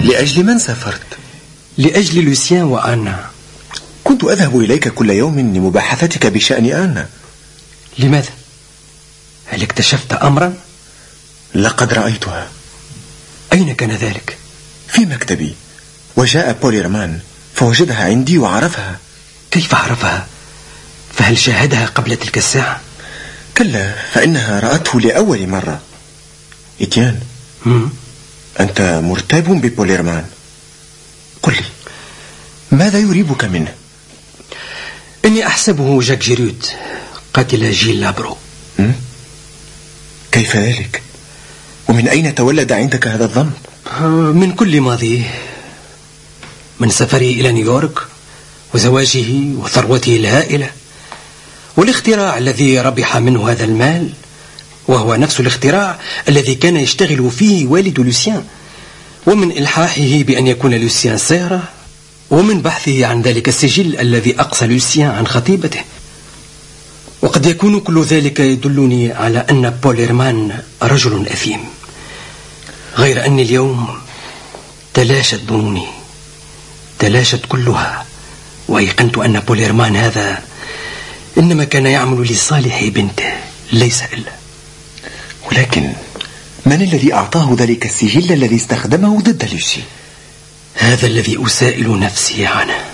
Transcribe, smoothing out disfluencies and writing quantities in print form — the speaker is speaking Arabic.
لأجل من سافرت؟ لأجل لوسيان وآنا. كنت أذهب إليك كل يوم لمباحثتك بشأن آنا. لماذا؟ هل اكتشفت أمرا؟ لقد رأيتها. أين كان ذلك؟ في مكتبي، وجاء بوليرمان فوجدها عندي وعرفها. كيف عرفها؟ فهل شاهدها قبل تلك الساعة؟ كلا، فإنها رأته لأول مرة. إتيان، أنت مرتاب ببوليرمان. قل لي، ماذا يريبك منه؟ إني أحسبه جاك جيروت قاتل جيل لابرو. كيف ذلك؟ ومن أين تولد عندك هذا الظن؟ من كل ماضيه، من سفره إلى نيويورك وزواجه وثروته الهائلة والاختراع الذي ربح منه هذا المال، وهو نفس الاختراع الذي كان يشتغل فيه والد لوسيان، ومن إلحاحه بأن يكون لوسيان سيرة، ومن بحثه عن ذلك السجل الذي أقصى لوسيان عن خطيبته. وقد يكون كل ذلك يدلني على أن بوليرمان رجل أثيم، غير أني اليوم تلاشت ظنوني، تلاشت كلها، وأيقنت أن بوليرمان هذا إنما كان يعمل لصالح بنته، ليس إلا. ولكن من الذي أعطاه ذلك السجل الذي استخدمه ضد لوسي؟ هذا الذي أسائل نفسي عنه.